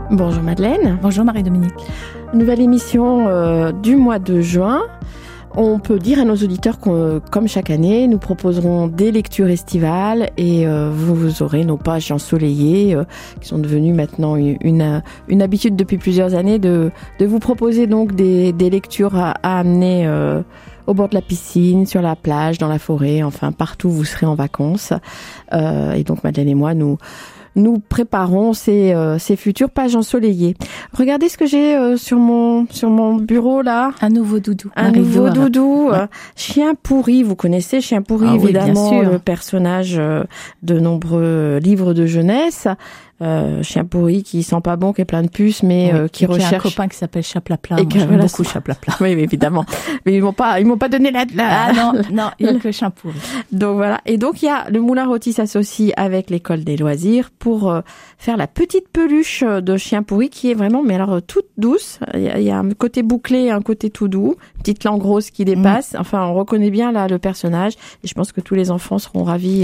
Bonjour Madeleine. Bonjour Marie-Dominique. Nouvelle émission du mois de juin. On peut dire à nos auditeurs que, comme chaque année, nous proposerons des lectures estivales et vous aurez nos pages ensoleillées qui sont devenues maintenant une habitude depuis plusieurs années de vous proposer donc des lectures à amener au bord de la piscine, sur la plage, dans la forêt, enfin partout où vous serez en vacances. Et donc Madeleine et moi, nous préparons ces futures pages ensoleillées. Regardez ce que j'ai sur mon bureau là. Un nouveau doudou. Un nouveau doudou. Ouais. Chien pourri. Vous connaissez Chien pourri, évidemment, oui, le personnage de nombreux livres de jeunesse. Chien pourri qui sent pas bon, qui est plein de puces, mais qui recherche. Qui a un copain qui s'appelle Chaplapla. Et j'aime beaucoup Chaplapla. Oui, mais évidemment. Mais ils m'ont pas donné la. Ah non, il y a que Chien pourri. Donc voilà. Et donc il y a le Moulin Rôti s'associe avec l'école des loisirs pour faire la petite peluche de Chien pourri qui est vraiment, mais alors toute douce. Il y a un côté bouclé et un côté tout doux. Petite langue rose qui dépasse. Enfin, on reconnaît bien là le personnage. Et je pense que tous les enfants seront ravis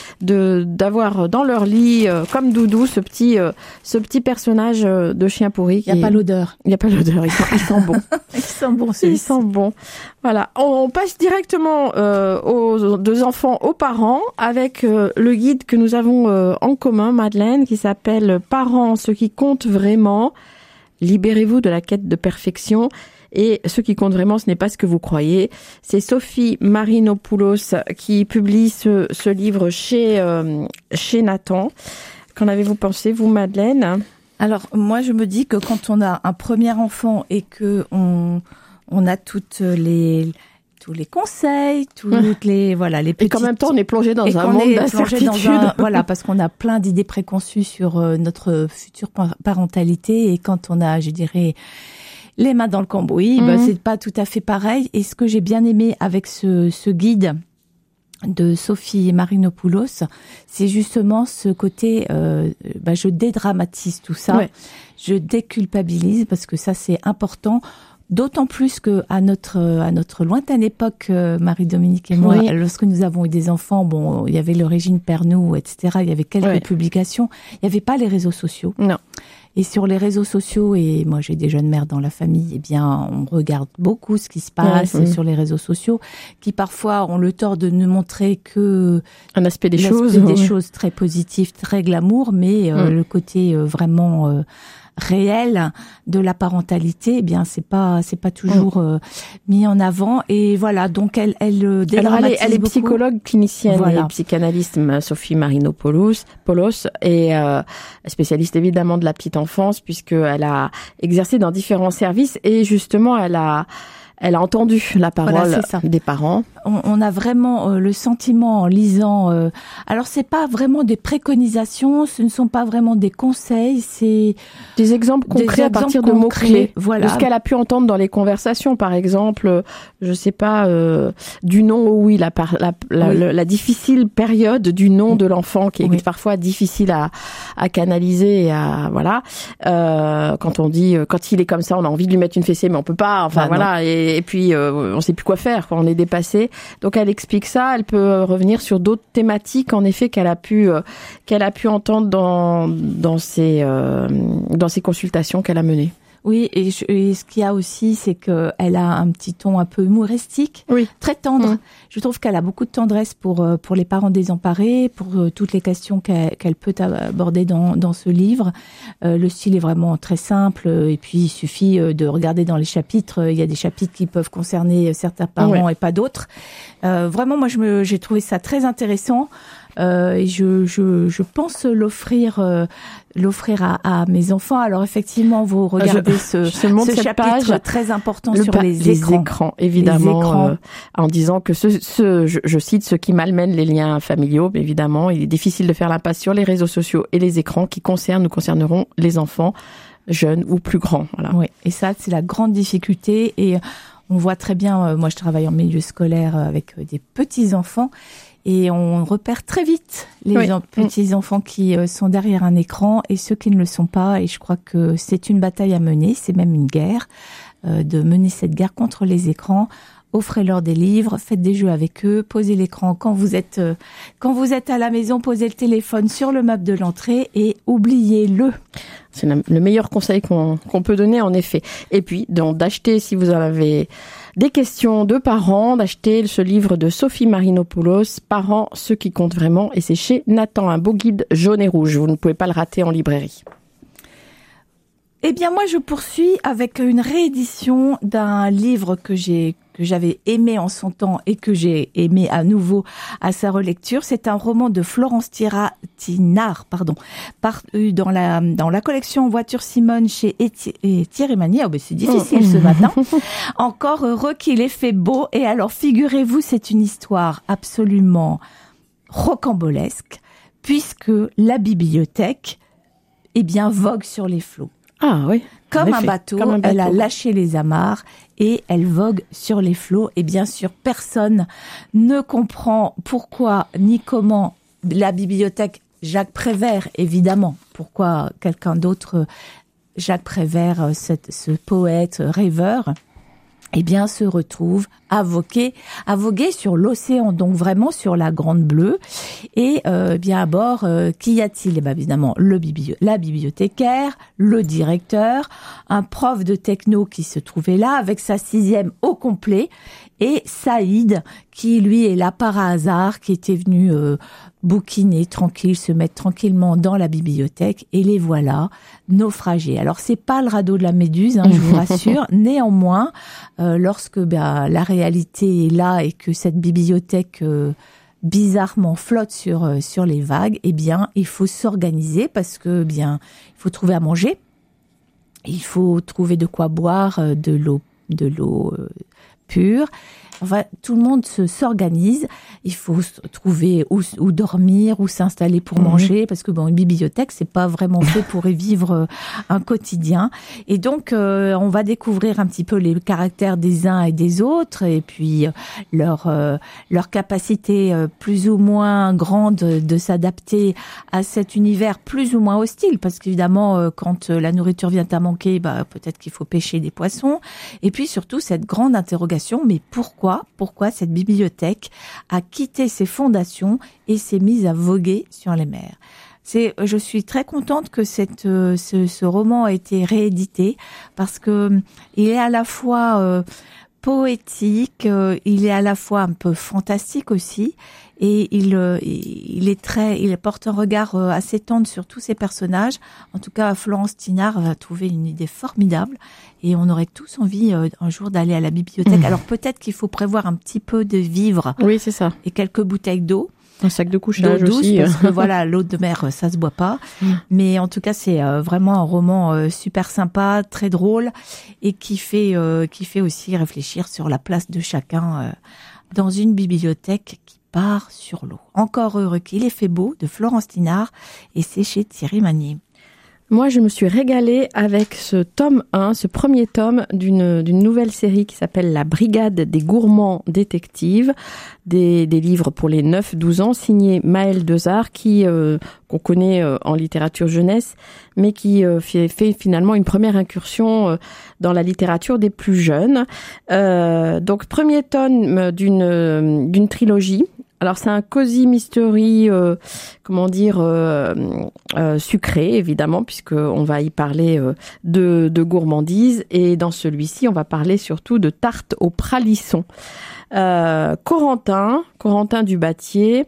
d'avoir dans leur lit comme doudou ce petit personnage de Chien pourri. Il n'y a pas l'odeur. Il n'y a pas l'odeur. Il sent bon. Il sent bon. Il sent bon. Voilà. On passe directement aux deux enfants, aux parents, avec le guide que nous avons en commun, Madeleine, qui s'appelle « Parents, ce qui compte vraiment. Libérez-vous de la quête de perfection ». Et ce qui compte vraiment, ce n'est pas ce que vous croyez. C'est Sophie Marinopoulos qui publie ce livre chez Nathan. Qu'en avez-vous pensé, vous, Madeleine ? Alors, moi, je me dis que quand on a un premier enfant et que on a tous les conseils, toutes les les petites... Et qu'en même temps, on est plongé dans un monde d'incertitude. Parce qu'on a plein d'idées préconçues sur notre future parentalité. Et quand on a, je dirais, les mains dans le cambouis, c'est pas tout à fait pareil. Et ce que j'ai bien aimé avec ce guide de Sophie Marinopoulos, c'est justement ce côté, je dédramatise tout ça, je déculpabilise parce que ça c'est important. D'autant plus que à notre lointaine époque, Marie-Dominique et moi, lorsque nous avons eu des enfants, il y avait le régime Pernoud, etc. Il y avait quelques publications. Il n'y avait pas les réseaux sociaux. Non. Et sur les réseaux sociaux, et moi j'ai des jeunes mères dans la famille, eh bien on regarde beaucoup ce qui se passe sur les réseaux sociaux, qui parfois ont le tort de ne montrer que un aspect des choses très positives, très glamour, mais le côté vraiment réel de la parentalité, eh bien c'est pas toujours mis en avant. Et voilà, donc elle est psychologue clinicienne et psychanalyste, Sophie Marinopoulos, et spécialiste évidemment de la petite enfance puisqu'elle a exercé dans différents services et justement elle a entendu la parole des parents. On a vraiment le sentiment en lisant. Alors c'est pas vraiment des préconisations, ce ne sont pas vraiment des conseils, c'est des exemples concrets à partir de mots clés. Voilà. De ce qu'elle a pu entendre dans les conversations, par exemple, je sais pas, du nom, la difficile période du nom de l'enfant qui est parfois difficile à canaliser et à quand on dit quand il est comme ça, on a envie de lui mettre une fessée, mais on peut pas. Enfin voilà. Et puis on sait plus quoi faire quand on est dépassé. Donc elle explique ça. Elle peut revenir sur d'autres thématiques en effet qu'elle a pu entendre dans ses consultations qu'elle a menées. Oui, et ce qu'il y a aussi, c'est que elle a un petit ton un peu humoristique, très tendre. Je trouve qu'elle a beaucoup de tendresse pour les parents désemparés, pour toutes les questions qu'elle peut aborder dans ce livre. Le style est vraiment très simple, et puis il suffit de regarder dans les chapitres. Il y a des chapitres qui peuvent concerner certains parents et pas d'autres. Vraiment, moi, j'ai trouvé ça très intéressant. Et je pense l'offrir à mes enfants. Alors effectivement, vous regardez ce chapitre très important sur les écrans, évidemment, en disant que je cite, ce qui malmène les liens familiaux. Évidemment, il est difficile de faire l'impasse sur les réseaux sociaux et les écrans qui nous concerneront les enfants jeunes ou plus grands. Voilà. Oui, et ça, c'est la grande difficulté. Et on voit très bien, moi je travaille en milieu scolaire avec des petits-enfants, et on repère très vite les petits-enfants qui sont derrière un écran et ceux qui ne le sont pas. Et je crois que c'est une bataille à mener, c'est même une guerre, de mener cette guerre contre les écrans offrez-leur des livres, faites des jeux avec eux, posez l'écran quand vous êtes à la maison, posez le téléphone sur le meuble de l'entrée et oubliez-le. C'est le meilleur conseil qu'on peut donner, en effet. Et puis, donc, d'acheter, si vous en avez des questions de parents, d'acheter ce livre de Sophie Marinopoulos, Parents, ceux qui comptent vraiment, et c'est chez Nathan, un beau guide jaune et rouge. Vous ne pouvez pas le rater en librairie. Eh bien, moi, je poursuis avec une réédition d'un livre que j'avais aimé en son temps et que j'ai aimé à nouveau à sa relecture. C'est un roman de Florence Tinard, paru dans la collection Voiture Simone chez Thierry Magnier. Oh, ben c'est difficile ce matin. Encore heureux qu'il ait fait beau. Et alors, figurez-vous, c'est une histoire absolument rocambolesque, puisque la bibliothèque, vogue sur les flots. Ah oui. Comme un bateau, elle a lâché les amarres et elle vogue sur les flots. Et bien sûr, personne ne comprend pourquoi ni comment la bibliothèque Jacques Prévert, évidemment. Pourquoi quelqu'un d'autre, Jacques Prévert, ce poète rêveur, se retrouve à voguer sur l'océan, donc vraiment sur la Grande Bleue. Et à bord, qu'y a-t-il ? Évidemment, la bibliothécaire, le directeur, un prof de techno qui se trouvait là avec sa 6e au complet, et Saïd, qui lui est là par hasard, qui était venu bouquiner tranquille, se mettre tranquillement dans la bibliothèque, et les voilà naufragés. Alors c'est pas le radeau de la Méduse, je vous rassure. Néanmoins, lorsque la réalité est là et que cette bibliothèque bizarrement flotte sur les vagues, il faut s'organiser parce que il faut trouver à manger, il faut trouver de quoi boire, de l'eau pure. Enfin, tout le monde s'organise. Il faut trouver où dormir, où s'installer pour manger, parce que une bibliothèque, c'est pas vraiment fait pour y vivre un quotidien. Et donc, on va découvrir un petit peu les caractères des uns et des autres, et puis leur capacité plus ou moins grande de s'adapter à cet univers plus ou moins hostile, parce qu'évidemment, quand la nourriture vient à manquer, peut-être qu'il faut pêcher des poissons. Et puis surtout, cette grande interrogation, mais pourquoi cette bibliothèque a quitté ses fondations et s'est mise à voguer sur les mers. Je suis très contente que ce roman ait été réédité parce que il est à la fois poétique, il est à la fois un peu fantastique aussi, et il porte un regard assez tendre sur tous ces personnages. En tout cas, Florence Tinard va trouver une idée formidable, et on aurait tous envie un jour d'aller à la bibliothèque. Alors peut-être qu'il faut prévoir un petit peu de vivres. Oui, c'est ça. Et quelques bouteilles d'eau. Un sac de couchage douce, aussi. Parce que l'eau de mer, ça se boit pas. Mais en tout cas, c'est vraiment un roman super sympa, très drôle, et qui fait aussi réfléchir sur la place de chacun dans une bibliothèque qui part sur l'eau. Encore heureux qu'il ait fait beau, de Florence Tinard, et c'est chez Thierry Magnier. Moi, je me suis régalée avec ce tome 1, ce premier tome d'une nouvelle série qui s'appelle La Brigade des gourmands détectives, des livres pour les 9-12 ans, signé Maëlle Dezard, qu'on connaît en littérature jeunesse, mais qui fait finalement une première incursion dans la littérature des plus jeunes. Donc, premier tome d'une trilogie. Alors c'est un cozy mystery, sucré évidemment, puisque on va y parler de gourmandise, et dans celui-ci on va parler surtout de tarte au pralisson. Corentin Dubatier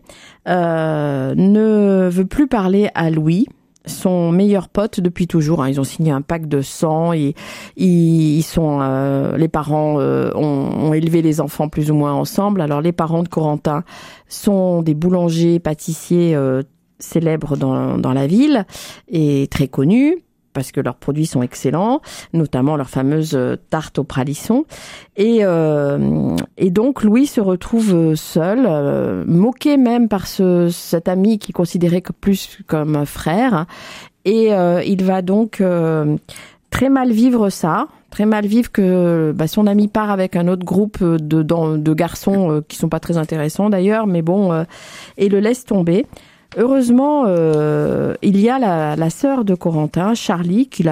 ne veut plus parler à Louis, son meilleur pote depuis toujours. Ils ont signé un pacte de sang, et ils sont les parents ont élevé les enfants plus ou moins ensemble. Alors les parents de Corentin sont des boulangers pâtissiers célèbres dans la ville et très connus, parce que leurs produits sont excellents, notamment leur fameuse tarte au pralisson. Et donc Louis se retrouve seul, moqué même par cet ami qu'il considérait plus comme un frère. Et il va donc très mal vivre ça. Très mal vivre que son ami part avec un autre groupe de garçons qui sont pas très intéressants d'ailleurs, mais bon, et le laisse tomber. Heureusement, il y a la sœur de Corentin, Charlie, qu'il a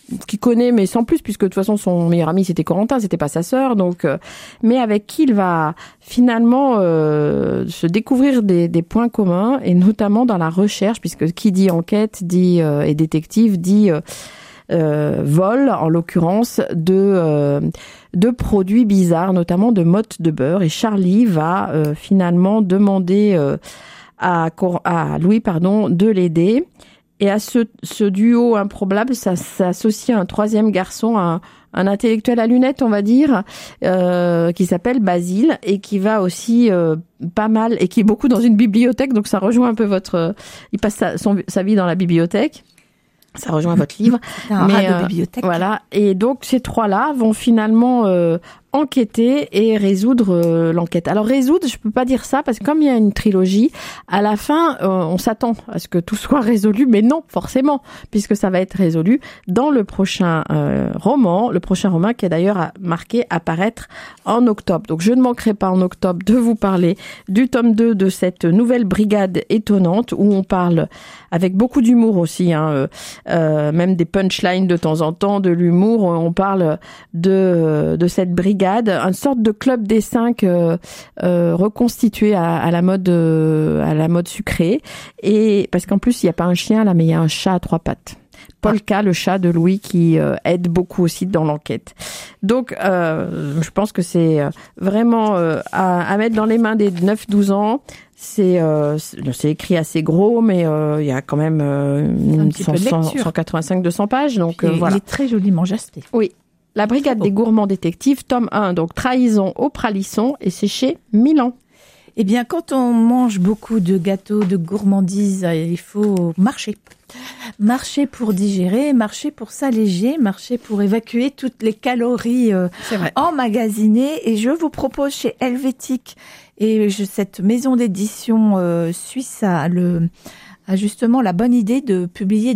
qu'il connaît, mais sans plus, puisque de toute façon son meilleur ami c'était Corentin, c'était pas sa sœur, donc mais avec qui il va finalement se découvrir des points communs, et notamment dans la recherche, puisque qui dit enquête dit et détective dit vol, en l'occurrence de produits bizarres, notamment de mottes de beurre, et Charlie va finalement demander à Louis de l'aider. Et à ce duo improbable, ça s'associe à un troisième garçon, un intellectuel à lunettes, on va dire, qui s'appelle Basile, et qui va aussi pas mal, et qui est beaucoup dans une bibliothèque, donc ça rejoint un peu il passe sa vie dans la bibliothèque. Ça rejoint votre livre. C'est un rat de bibliothèque. Voilà. Et donc, ces trois-là vont finalement enquêter et résoudre l'enquête. Alors, résoudre, je peux pas dire ça, parce que comme il y a une trilogie, à la fin, on s'attend à ce que tout soit résolu, mais non, forcément, puisque ça va être résolu dans le prochain roman, qui est d'ailleurs marqué apparaître en octobre. Donc, je ne manquerai pas en octobre de vous parler du tome 2 de cette nouvelle brigade étonnante, où on parle avec beaucoup d'humour aussi, même des punchlines de temps en temps, de l'humour. On parle de cette brigade, une sorte de club des 5 reconstitué à la mode sucrée. Et parce qu'en plus il n'y a pas un chien là, mais il y a un chat à 3 pattes. Polka, le chat de Louis, qui aide beaucoup aussi dans l'enquête. Donc, je pense que c'est vraiment à mettre dans les mains des 9-12 ans. C'est écrit assez gros, mais il y a quand même 185-200 pages. Donc, voilà. Il est très joliment jasté. Oui. La Brigade des gourmands détectives, tome 1, donc Trahison au pralisson, et c'est chez Milan. Eh bien, quand on mange beaucoup de gâteaux, de gourmandises, il faut marcher. Marcher pour digérer, marcher pour s'alléger, marcher pour évacuer toutes les calories emmagasinées. Et je vous propose chez Helvétique, et cette maison d'édition suisse a justement la bonne idée de publier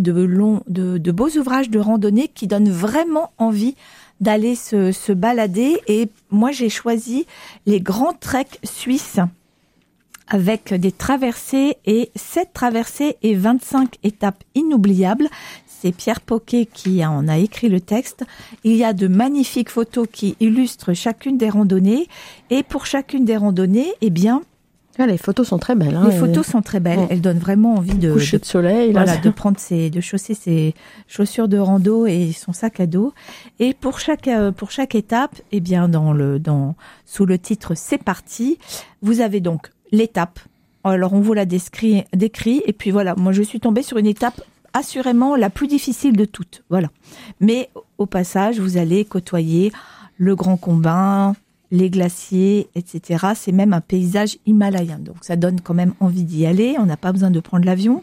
de beaux ouvrages de randonnée qui donnent vraiment envie d'aller se balader. Et moi, j'ai choisi les grands treks suisses, avec des traversées, et 7 traversées et 25 étapes inoubliables. C'est Pierre Poquet qui en a écrit le texte. Il y a de magnifiques photos qui illustrent chacune des randonnées. Et pour chacune des randonnées, eh bien, les photos sont très belles. Les photos sont très belles. Elles donnent vraiment envie de soleil. De chausser ses chaussures de rando et son sac à dos. Et pour chaque étape, eh bien, sous le titre C'est parti, vous avez donc l'étape. Alors, on vous la décrit. Et puis voilà, moi, je suis tombée sur une étape assurément la plus difficile de toutes. Voilà. Mais au passage, vous allez côtoyer le Grand Combin, les glaciers, etc. C'est même un paysage himalayen. Donc, ça donne quand même envie d'y aller. On n'a pas besoin de prendre l'avion.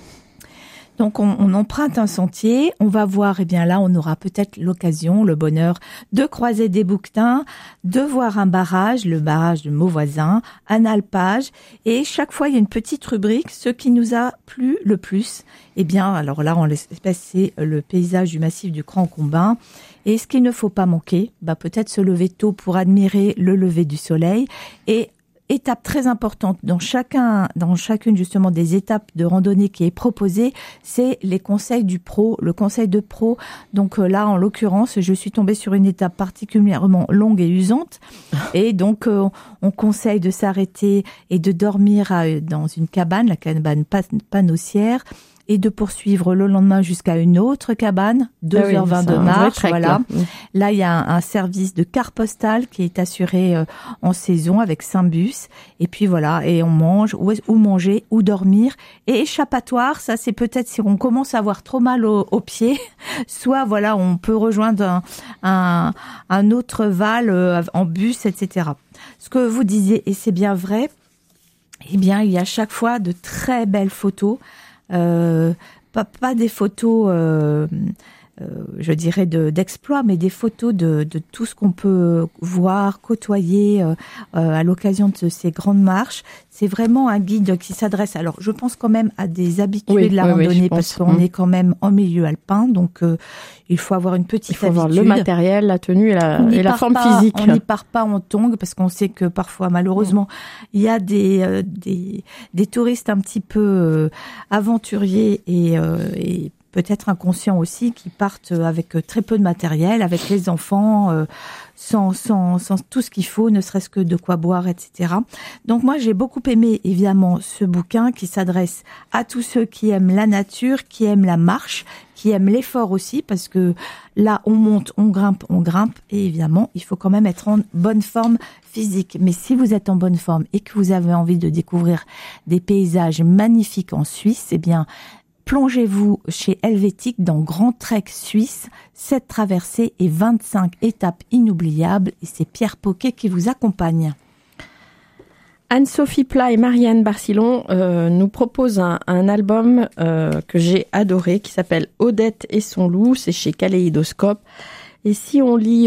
Donc, on emprunte un sentier. On va voir, eh bien là, on aura peut-être l'occasion, le bonheur de croiser des bouquetins, de voir un barrage, le barrage de Mauvoisin, un alpage. Et chaque fois, il y a une petite rubrique, ce qui nous a plu le plus. Eh bien, alors là, en l'espèce, c'est le paysage du massif du Grand Combin. Et ce qu'il ne faut pas manquer, peut-être se lever tôt pour admirer le lever du soleil. Et étape très importante dans chacune justement des étapes de randonnée qui est proposée, c'est les conseils du pro, le conseil de pro. Donc là, en l'occurrence, je suis tombée sur une étape particulièrement longue et usante. Et donc, on conseille de s'arrêter et de dormir dans une cabane, la cabane panossière, et de poursuivre le lendemain jusqu'à une autre cabane, 2h20 de marche, voilà. Là, il y a un service de carte postale qui est assuré en saison avec 5 bus. Et puis voilà, et on mange, ou manger, ou dormir. Et échappatoire, ça c'est peut-être si on commence à avoir trop mal aux pieds, soit voilà, on peut rejoindre un autre val en bus, etc. Ce que vous disiez, et c'est bien vrai, eh bien, il y a chaque fois de très belles photos. Pas des photos, je dirais d'exploits, mais des photos de tout ce qu'on peut voir, côtoyer à l'occasion de ces grandes marches. C'est vraiment un guide qui s'adresse, alors je pense quand même à des habitués de la randonnée, parce qu'on est quand même en milieu alpin, donc il faut avoir une petite habitude. Il faut avoir le matériel, la tenue et la forme physique. On n'y part pas en tongs, parce qu'on sait que parfois, malheureusement, il y a des touristes un petit peu aventuriers et peut-être inconscients aussi, qui partent avec très peu de matériel, avec les enfants, sans tout ce qu'il faut, ne serait-ce que de quoi boire, etc. Donc moi, j'ai beaucoup aimé, évidemment, ce bouquin qui s'adresse à tous ceux qui aiment la nature, qui aiment la marche, qui aiment l'effort aussi, parce que là, on monte, on grimpe, et évidemment, il faut quand même être en bonne forme physique. Mais si vous êtes en bonne forme et que vous avez envie de découvrir des paysages magnifiques en Suisse, eh bien, plongez-vous chez Helvétique dans Grand Trek Suisse, 7 traversées et 25 étapes inoubliables, et c'est Pierre Poquet qui vous accompagne. Anne-Sophie Plat et Marianne Barcillon nous proposent un album que j'ai adoré, qui s'appelle Odette et son loup, c'est chez Kaléidoscope. Et si on lit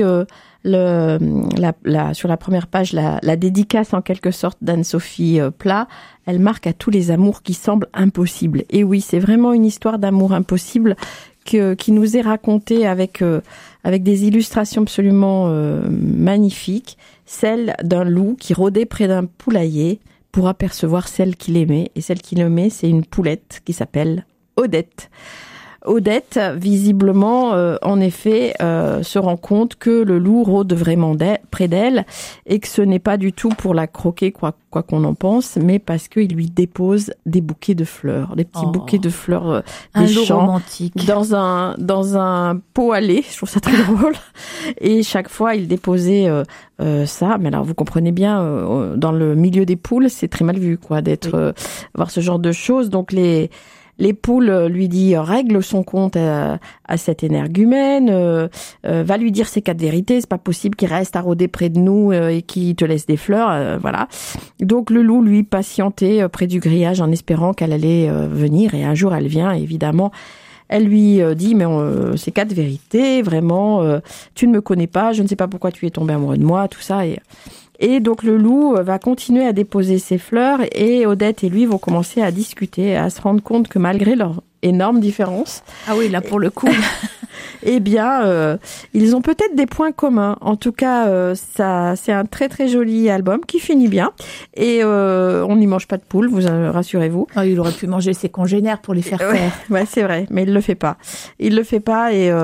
sur la première page la dédicace en quelque sorte d'Anne-Sophie Plat, elle marque à tous les amours qui semblent impossibles. Et oui, c'est vraiment une histoire d'amour impossible qui nous est racontée avec des illustrations absolument magnifiques. Celle d'un loup qui rôdait près d'un poulailler pour apercevoir celle qu'il aimait. Et celle qu'il aimait, c'est une poulette qui s'appelle Odette. Odette, visiblement, en effet, se rend compte que le loup rôde vraiment près d'elle et que ce n'est pas du tout pour la croquer, quoi qu'on en pense, mais parce qu'il lui dépose des bouquets de fleurs, des petits bouquets de fleurs des champs, romantique. dans un pot à lait. Je trouve ça très drôle. Et chaque fois, il déposait ça. Mais alors, vous comprenez bien, dans le milieu des poules, c'est très mal vu, quoi, d'être voir ce genre de choses. Donc les poules lui dit règle son compte à cette énergumène, va lui dire ses 4 vérités, c'est pas possible qu'il reste à rôder près de nous et qu'il te laisse des fleurs, voilà. Donc le loup lui patientait près du grillage en espérant qu'elle allait venir, et un jour elle vient, évidemment. Elle lui dit mais ces 4 vérités, vraiment, tu ne me connais pas, je ne sais pas pourquoi tu es tombé amoureux de moi, tout ça. Et donc le loup va continuer à déposer ses fleurs, et Odette et lui vont commencer à discuter, à se rendre compte que malgré leur énorme différence. Ah oui, là pour le coup. Eh bien, ils ont peut-être des points communs. En tout cas, ça, c'est un très très joli album qui finit bien. Et on n'y mange pas de poule, vous rassurez-vous. Oh, il aurait pu manger ses congénères pour les faire faire. Ouais, c'est vrai, mais il le fait pas. Il le fait pas, et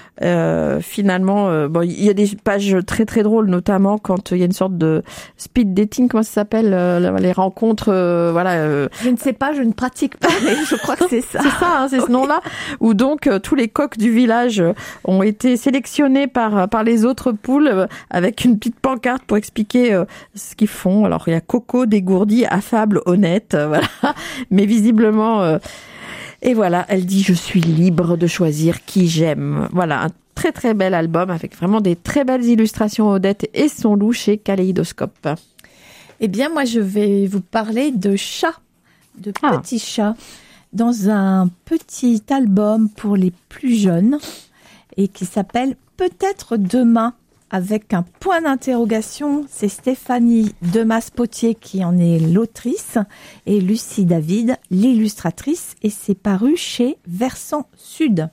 finalement, bon, il y a des pages très très drôles, notamment quand il y a une sorte de speed dating, comment ça s'appelle, les rencontres, voilà. Je ne sais pas, je ne pratique pas, mais je crois que c'est ça. C'est ça, hein, c'est ce nom-là, où donc tous les coqs du village ont été sélectionnés par les autres poules avec une petite pancarte pour expliquer ce qu'ils font. Alors il y a Coco, dégourdi, affable, honnête, voilà. Mais visiblement, et voilà, elle dit je suis libre de choisir qui j'aime. Voilà, un très très bel album avec vraiment des très belles illustrations. Odette et son loup chez Kaléidoscope. Eh bien, moi je vais vous parler de chats, de petits chats, dans un petit album pour les plus jeunes, et qui s'appelle Peut-être demain, avec un point d'interrogation. C'est Stéphanie Demas-Potier qui en est l'autrice, et Lucie David l'illustratrice, et c'est paru chez Versant Sud.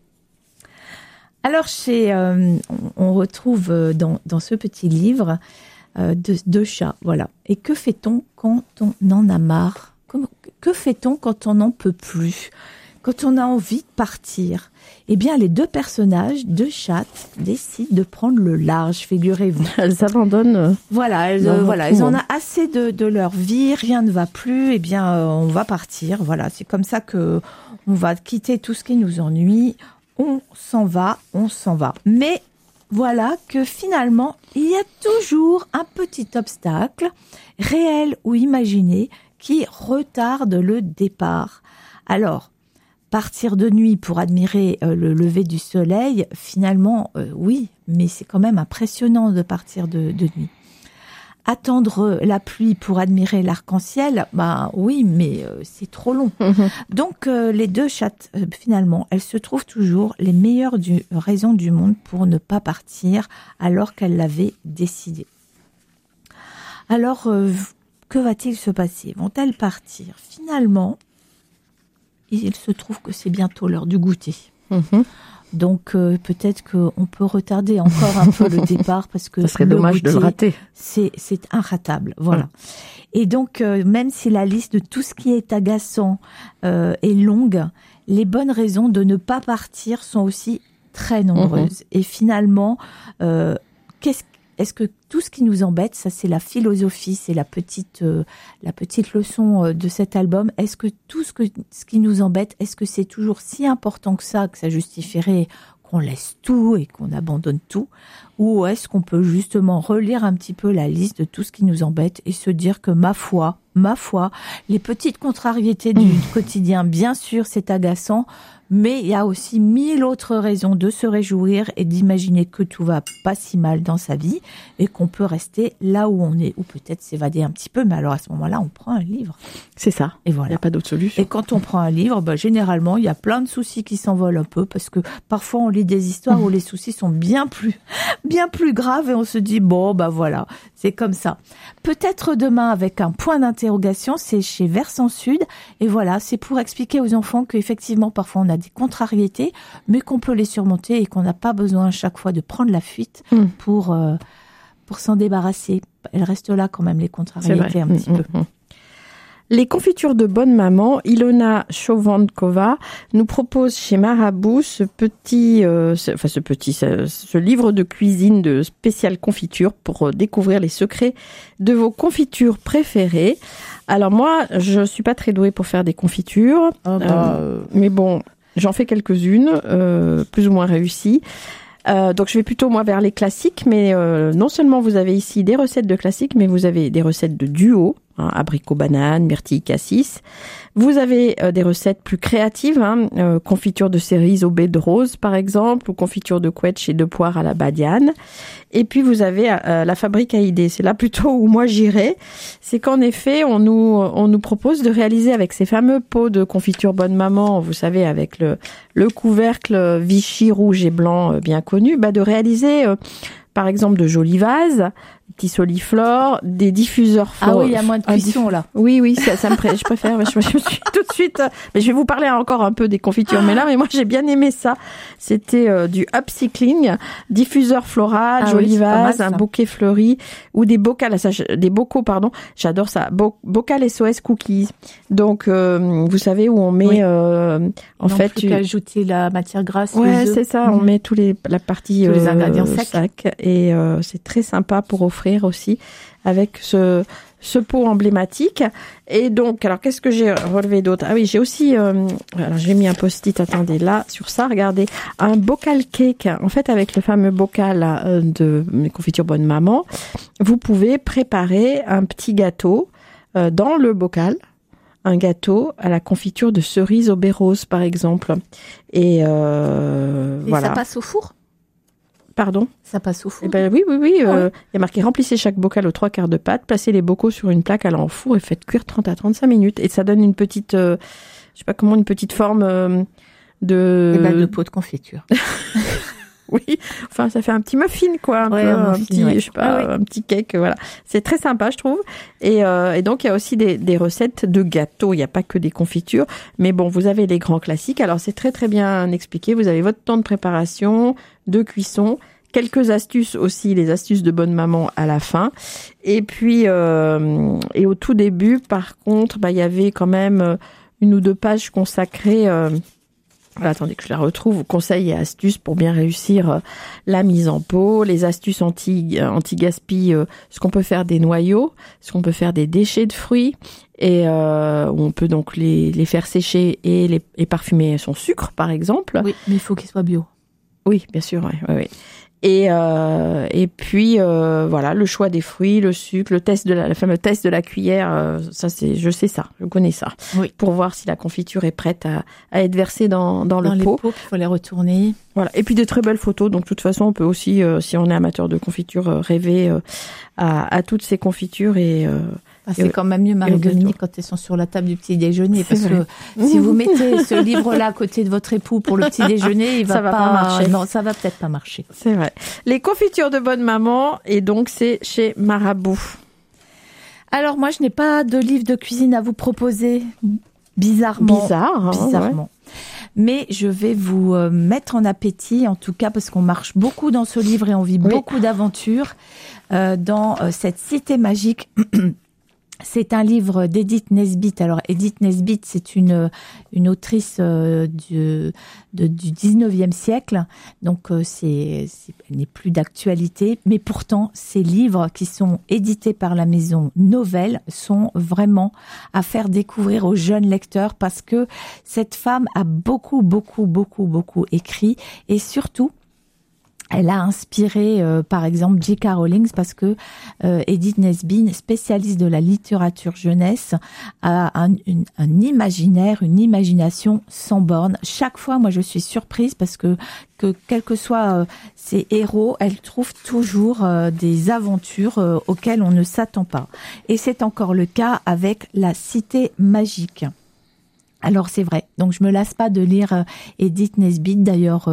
Alors on retrouve dans ce petit livre deux chats, voilà. Et que fait-on quand on en a marre ? Que fait-on quand on n'en peut plus ? Quand on a envie de partir ? Eh bien, les 2 personnages, 2 chattes, décident de prendre le large, figurez-vous. Elles abandonnent. Voilà, elles en ont assez de leur vie, rien ne va plus, eh bien, on va partir. Voilà, c'est comme ça que on va quitter tout ce qui nous ennuie. On s'en va. Mais voilà que finalement, il y a toujours un petit obstacle, réel ou imaginé, qui retarde le départ. Alors, partir de nuit pour admirer le lever du soleil, finalement, oui, mais c'est quand même impressionnant de partir de nuit. Attendre la pluie pour admirer l'arc-en-ciel, bah oui, mais c'est trop long. Donc les 2 chattes, finalement, elles se trouvent toujours les meilleures raisons du monde pour ne pas partir alors qu'elles l'avaient décidé. Alors, que va-t-il se passer ? Vont-elles partir ? Finalement, il se trouve que c'est bientôt l'heure du goûter. Donc peut-être qu'on peut retarder encore un peu le départ, parce que ça serait dommage de le rater. C'est inratable, voilà. Et donc même si la liste de tout ce qui est agaçant est longue, les bonnes raisons de ne pas partir sont aussi très nombreuses. Et finalement, est-ce que tout ce qui nous embête, ça c'est la philosophie, c'est la petite leçon de cet album. Est-ce que tout ce qui nous embête, est-ce que c'est toujours si important que ça justifierait qu'on laisse tout et qu'on abandonne tout? Ou est-ce qu'on peut justement relire un petit peu la liste de tout ce qui nous embête et se dire que ma foi, les petites contrariétés du quotidien, bien sûr, c'est agaçant, mais il y a aussi 1000 autres raisons de se réjouir et d'imaginer que tout va pas si mal dans sa vie et qu'on peut rester là où on est, ou peut-être s'évader un petit peu, mais alors à ce moment-là, on prend un livre. C'est ça. Et voilà. Il n'y a pas d'autre solution. Et quand on prend un livre, généralement, il y a plein de soucis qui s'envolent un peu parce que parfois on lit des histoires où les soucis sont bien plus graves et on se dit voilà, c'est comme ça. Peut-être demain avec un point d'interrogation, c'est chez Versant Sud et voilà, c'est pour expliquer aux enfants qu'effectivement parfois on a des contrariétés, mais qu'on peut les surmonter et qu'on n'a pas besoin à chaque fois de prendre la fuite pour s'en débarrasser. Elles restent là quand même, les contrariétés, un petit peu. Les confitures de bonne maman, Ilona Chovankova nous propose chez Marabout ce livre de cuisine de spéciale confiture pour découvrir les secrets de vos confitures préférées. Alors moi, je suis pas très douée pour faire des confitures, mais bon, j'en fais quelques-unes, plus ou moins réussies. Donc je vais plutôt moi vers les classiques, mais non seulement vous avez ici des recettes de classiques, mais vous avez des recettes de duo, abricot banane, myrtille cassis. Vous avez des recettes plus créatives, confiture de cerises au baie de rose par exemple, ou confiture de quetch et de poire à la badiane. Et puis vous avez la fabrique à idées. C'est là plutôt où moi j'irai. C'est qu'en effet, on nous propose de réaliser avec ces fameux pots de confiture bonne maman, vous savez, avec le couvercle Vichy rouge et blanc bien connu, de réaliser par exemple de jolis vases, petits soliflores, des diffuseurs floraux. Ah oui, il y a moins de cuisson là. Oui, ça me je préfère. Je me suis tout de suite. Mais je vais vous parler encore un peu des confitures. Mais moi j'ai bien aimé ça. C'était du upcycling, diffuseur floral, joli vase, un bouquet fleuri ou des bocaux. J'adore ça. Bocal SOS cookies. Donc vous savez où on met en fait plus qu'à ajouter la matière grasse. Ouais, c'est ça. On met la partie tous les ingrédients secs et c'est très sympa pour offrir aussi avec ce pot emblématique. Et donc, alors qu'est-ce que j'ai relevé d'autre? Ah oui, j'ai aussi, alors j'ai mis un post-it, attendez, là, sur ça, regardez, un bocal cake. En fait, avec le fameux bocal de mes confitures bonne maman, vous pouvez préparer un petit gâteau dans le bocal. Un gâteau à la confiture de cerise au baie rose, par exemple. Et voilà. Ça passe au four? Pardon? Ça passe au four? Oui. Il y a marqué remplissez chaque bocal aux 3/4 de pâte, placez les bocaux sur une plaque allant au four et faites cuire 30 à 35 minutes. Et ça donne une petite, une petite forme de pot de confiture. Oui, enfin ça fait un petit muffin quoi, un petit cake, voilà. C'est très sympa je trouve. Et donc il y a aussi des recettes de gâteaux, il n'y a pas que des confitures, mais bon, vous avez les grands classiques. Alors c'est très très bien expliqué, vous avez votre temps de préparation, de cuisson, quelques astuces aussi, les astuces de bonne maman à la fin. Et puis et au tout début par contre, il y avait quand même une ou deux pages consacrées attendez que je la retrouve. Conseils et astuces pour bien réussir la mise en pot, les astuces anti-gaspi, ce qu'on peut faire des noyaux, ce qu'on peut faire des déchets de fruits, et où on peut donc les faire sécher et parfumer son sucre, par exemple. Oui, mais il faut qu'il soit bio. Oui, bien sûr, oui. Et puis voilà, le choix des fruits, le sucre, le fameux test de la cuillère, je connais ça. Oui. Pour voir si la confiture est prête à être versée dans le pot. Dans les pots, il faut les retourner. Voilà. Et puis des très belles photos. Donc de toute façon, on peut aussi, si on est amateur de confiture, rêver à toutes ces confitures et c'est quand même mieux, Marie-Dominique, quand elles sont sur la table du petit déjeuner, parce que si vous mettez ce livre-là à côté de votre époux pour le petit déjeuner, ça va pas marcher. Non, ça va peut-être pas marcher. C'est vrai. Les confitures de bonne maman, et donc c'est chez Marabout. Alors moi, je n'ai pas de livre de cuisine à vous proposer, bizarrement. Ouais. Mais je vais vous mettre en appétit, en tout cas parce qu'on marche beaucoup dans ce livre et on vit beaucoup d'aventures dans cette cité magique C'est un livre d'Edith Nesbit. Alors, Edith Nesbit, c'est une autrice du 19e siècle. Donc, elle n'est plus d'actualité. Mais pourtant, ces livres qui sont édités par la maison Novelle sont vraiment à faire découvrir aux jeunes lecteurs parce que cette femme a beaucoup écrit et surtout, elle a inspiré, par exemple, J.K. Rowling parce que Edith Nesbit, spécialiste de la littérature jeunesse, a un imaginaire, une imagination sans borne. Chaque fois, moi, je suis surprise parce que quels que soient ses héros, elle trouve toujours des aventures auxquelles on ne s'attend pas. Et c'est encore le cas avec La Cité magique. Alors, c'est vrai. Donc, je me lasse pas de lire Edith Nesbit. D'ailleurs,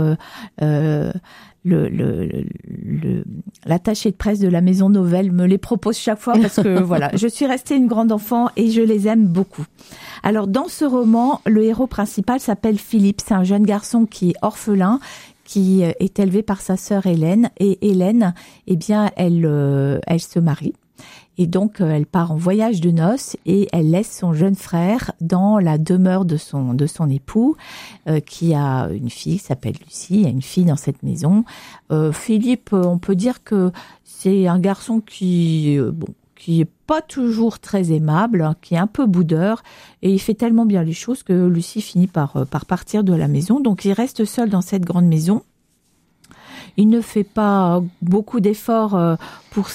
l'attaché de presse de la maison Novelle me les propose chaque fois parce que voilà, je suis restée une grande enfant et je les aime beaucoup. Alors dans ce roman, le héros principal s'appelle Philippe, c'est un jeune garçon qui est orphelin, qui est élevé par sa sœur Hélène et Hélène, eh bien elle se marie. Et donc, elle part en voyage de noces et elle laisse son jeune frère dans la demeure de son époux, qui a une fille qui s'appelle Lucie. Il y a une fille dans cette maison. Philippe, on peut dire que c'est un garçon qui est pas toujours très aimable, hein, qui est un peu boudeur, et il fait tellement bien les choses que Lucie finit par partir de la maison. Donc, il reste seul dans cette grande maison. Il ne fait pas beaucoup d'efforts pour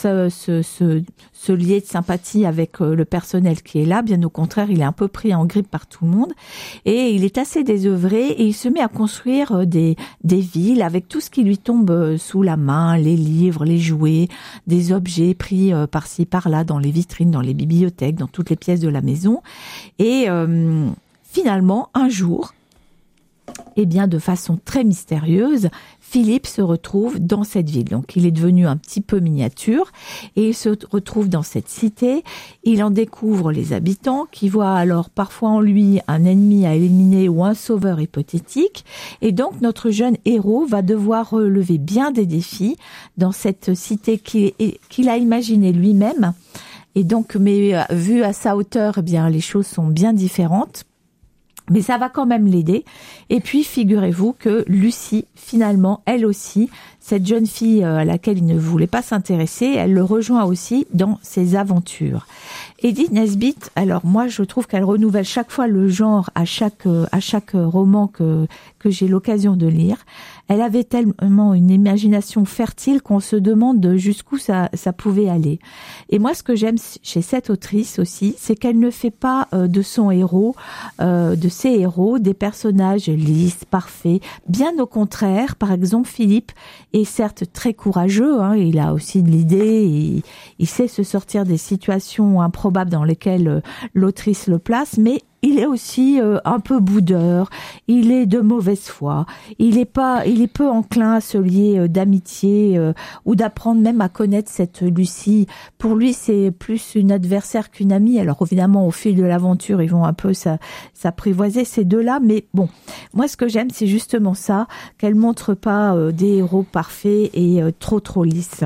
se lier de sympathie avec le personnel qui est là. Bien au contraire, il est un peu pris en grippe par tout le monde. Et il est assez désœuvré et il se met à construire des villes avec tout ce qui lui tombe sous la main, les livres, les jouets, des objets pris par-ci, par-là, dans les vitrines, dans les bibliothèques, dans toutes les pièces de la maison. Et finalement, un jour, eh bien, de façon très mystérieuse, Philippe se retrouve dans cette ville. Donc, il est devenu un petit peu miniature et il se retrouve dans cette cité. Il en découvre les habitants qui voient alors parfois en lui un ennemi à éliminer ou un sauveur hypothétique. Et donc, notre jeune héros va devoir relever bien des défis dans cette cité qu'il a imaginée lui-même. Et donc, mais vu à sa hauteur, eh bien, les choses sont bien différentes. Mais ça va quand même l'aider. Et puis, figurez-vous que Lucie, finalement, elle aussi, cette jeune fille à laquelle il ne voulait pas s'intéresser, elle le rejoint aussi dans ses aventures. Edith Nesbit, alors moi, je trouve qu'elle renouvelle chaque fois le genre à chaque roman que j'ai l'occasion de lire. Elle avait tellement une imagination fertile qu'on se demande jusqu'où ça pouvait aller. Et moi, ce que j'aime chez cette autrice aussi, c'est qu'elle ne fait pas de ses héros, des personnages lisses, parfaits. Bien au contraire, par exemple, Philippe est certes très courageux, hein, il a aussi de l'idée, il sait se sortir des situations improbables dans lesquelles l'autrice le place, mais il est aussi un peu boudeur, il est de mauvaise foi, il est peu enclin à se lier d'amitié ou d'apprendre même à connaître cette Lucie. Pour lui, c'est plus une adversaire qu'une amie. Alors évidemment, au fil de l'aventure, ils vont un peu s'apprivoiser ces deux-là, mais bon, moi ce que j'aime, c'est justement ça, qu'elle montre pas des héros parfaits et trop lisses.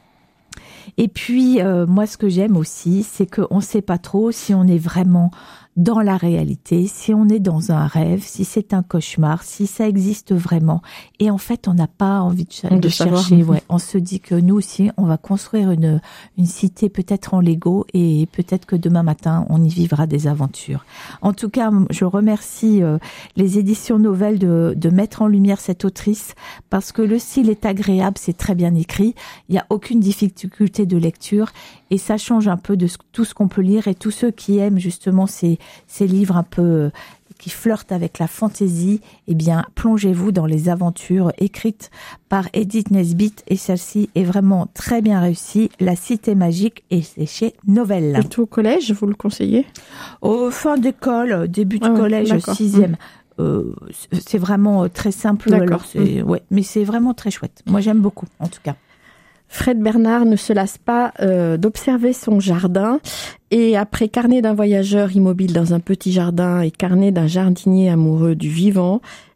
Et puis, moi, ce que j'aime aussi, c'est qu'on ne sait pas trop si on est vraiment dans la réalité, si on est dans un rêve, si c'est un cauchemar, si ça existe vraiment. Et en fait, on n'a pas envie de chercher. Ouais, on se dit que nous aussi, on va construire une cité peut-être en Lego et peut-être que demain matin, on y vivra des aventures. En tout cas, je remercie les éditions Novelle de mettre en lumière cette autrice parce que le style est agréable, c'est très bien écrit. Il n'y a aucune difficulté de lecture et ça change un peu de tout ce qu'on peut lire. Et tous ceux qui aiment justement ces livres un peu qui flirtent avec la fantaisie, eh bien, plongez-vous dans les aventures écrites par Edith Nesbit et celle-ci est vraiment très bien réussie. La Cité magique et c'est chez Novelle. Et tout au collège, vous le conseillez? Au fin d'école, début de collège, 6e. C'est vraiment très simple. Alors, mais c'est vraiment très chouette. Moi, j'aime beaucoup, en tout cas. Fred Bernard ne se lasse pas d'observer son jardin et après Carnet d'un voyageur immobile dans un petit jardin et Carnet d'un jardinier amoureux du vivant,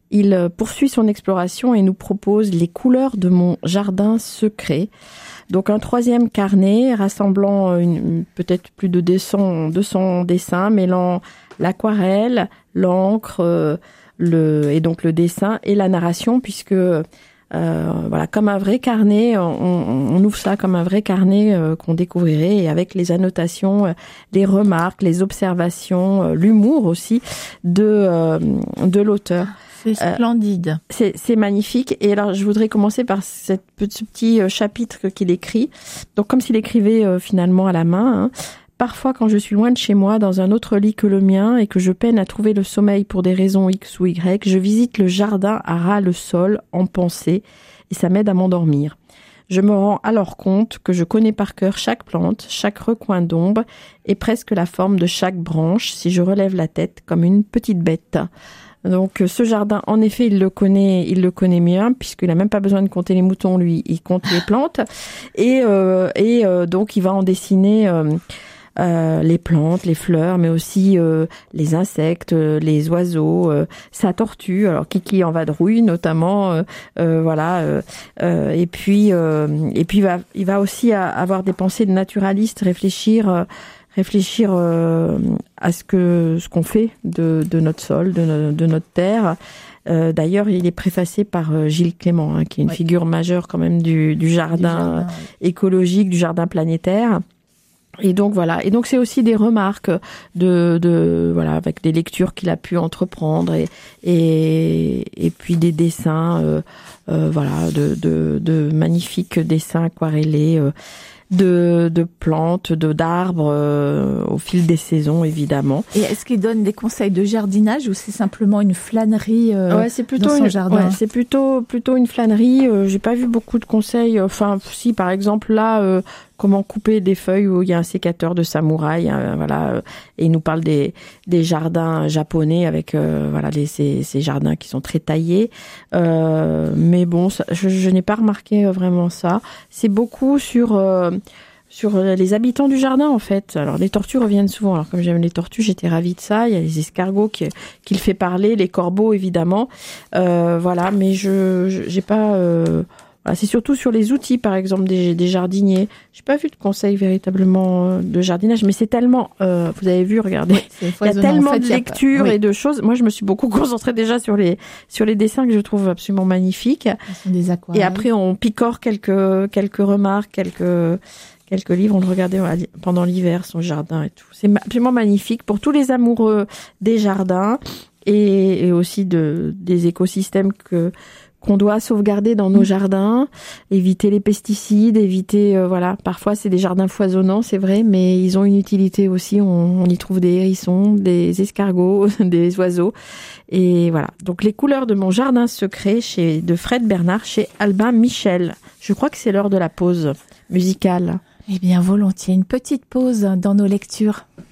il poursuit son exploration et nous propose les couleurs de mon jardin secret. Donc un troisième carnet rassemblant peut-être plus de 200 dessins, mêlant l'aquarelle, l'encre, et donc le dessin et la narration, puisque voilà, comme un vrai carnet, on ouvre ça comme un vrai carnet qu'on découvrirait, et avec les annotations, les remarques, les observations, l'humour aussi de l'auteur. C'est splendide. C'est magnifique. Et alors, je voudrais commencer par ce petit chapitre qu'il écrit. Donc, comme s'il écrivait finalement à la main. Hein. Parfois, quand je suis loin de chez moi, dans un autre lit que le mien, et que je peine à trouver le sommeil pour des raisons X ou Y, je visite le jardin à ras le sol, en pensée, et ça m'aide à m'endormir. Je me rends alors compte que je connais par cœur chaque plante, chaque recoin d'ombre, et presque la forme de chaque branche, si je relève la tête comme une petite bête. Donc ce jardin, en effet, il le connaît bien, puisqu'il n'a même pas besoin de compter les moutons, lui, il compte les plantes. Et donc il va en dessiner les plantes, les fleurs, mais aussi les insectes, les oiseaux, sa tortue, alors Kiki en vadrouille notamment, voilà. Et puis il va aussi avoir des pensées de naturaliste, réfléchir à ce qu'on fait de notre sol, de notre terre. D'ailleurs, il est préfacé par Gilles Clément, hein, qui est une figure majeure quand même du jardin écologique, du jardin planétaire. Et donc voilà. Et donc c'est aussi des remarques voilà, avec des lectures qu'il a pu entreprendre et puis des dessins, voilà, de magnifiques dessins aquarellés. De plantes, d'arbres au fil des saisons, évidemment. Et est-ce qu'il donne des conseils de jardinage ou c'est simplement une flânerie dans son jardin? Ouais, c'est plutôt une flânerie. J'ai pas vu beaucoup de conseils. Enfin, si par exemple là, comment couper des feuilles où il y a un sécateur de samouraï, hein, voilà. Et il nous parle des jardins japonais avec voilà ces jardins qui sont très taillés. Mais bon, je n'ai pas remarqué vraiment ça. C'est beaucoup sur les habitants du jardin, en fait. Alors, les tortues reviennent souvent. Alors, comme j'aime les tortues, j'étais ravie de ça. Il y a les escargots qui le fait parler, les corbeaux, évidemment. Voilà, mais j'ai pas... voilà, c'est surtout sur les outils, par exemple, des jardiniers. J'ai pas vu de conseils véritablement de jardinage, mais c'est tellement... vous avez vu, regardez, il y a tellement de lectures et de choses. Moi, je me suis beaucoup concentrée déjà sur les dessins que je trouve absolument magnifiques. Ce sont des aquarelles. Et après, on picore quelques remarques, quelques livres, on le regardait pendant l'hiver, son jardin et tout. C'est absolument magnifique pour tous les amoureux des jardins et aussi des écosystèmes qu'on doit sauvegarder dans nos jardins, éviter les pesticides, voilà. Parfois, c'est des jardins foisonnants, c'est vrai, mais ils ont une utilité aussi. On y trouve des hérissons, des escargots, des oiseaux. Et voilà. Donc, les couleurs de mon jardin secret de Fred Bernard chez Albin Michel. Je crois que c'est l'heure de la pause musicale. Eh bien, volontiers. Une petite pause dans nos lectures.